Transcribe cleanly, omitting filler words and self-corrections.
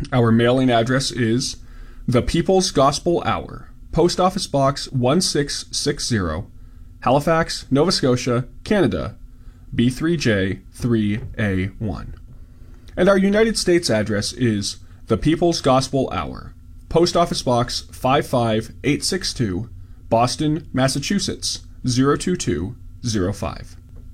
Our mailing address is The People's Gospel Hour, Post Office Box 1660, Halifax, Nova Scotia, Canada, B3J3A1. And our United States address is The People's Gospel Hour, Post Office Box 55862, Boston, Massachusetts, 02205.